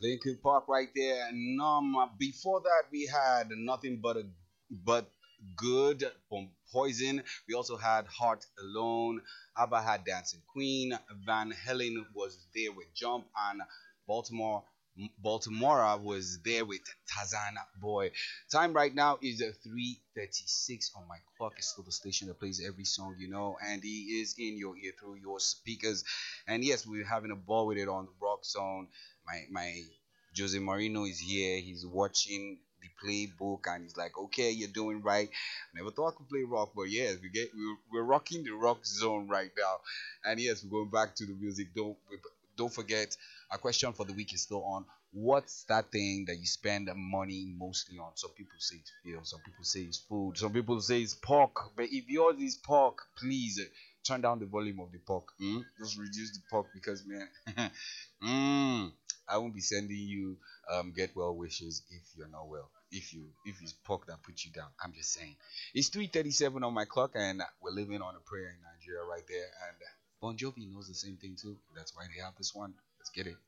Lincoln Park right there. Before that, we had nothing but good from Poison. We also had Heart Alone. ABBA had Dancing Queen. Van Halen was there with Jump, and Baltimore. Baltimora was there with Tarzan Boy. Time right now is 3:36 on my clock. It's still the station that plays every song you know, and he is in your ear through your speakers. And yes, we're having a ball with it on the Rock Zone. My Jose Marino is here. He's watching the playbook and he's like, "Okay, you're doing right." Never thought I could play rock, but yes, we're rocking the Rock Zone right now. And yes, we're going back to the music. Don't forget, our question for the week is still on. What's that thing that you spend money mostly on? Some people say it's fuel, some people say it's food, some people say it's pork. But if yours is pork, please turn down the volume of the pork. Just reduce the pork because man, I won't be sending you get well wishes if you're not well. If it's pork that puts you down, I'm just saying. It's 3:37 on my clock, and we're living on a prayer in Nigeria right there. And Bon Jovi knows the same thing too. That's why they have this one. Let's get it.